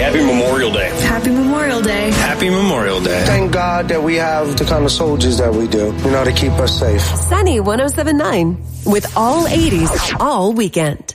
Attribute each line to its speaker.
Speaker 1: Happy Memorial Day.
Speaker 2: Happy Memorial Day.
Speaker 1: Happy Memorial Day.
Speaker 3: Thank God that we have the kind of soldiers that we do, to keep us safe.
Speaker 4: Sunny 107.9 with all 80s all weekend.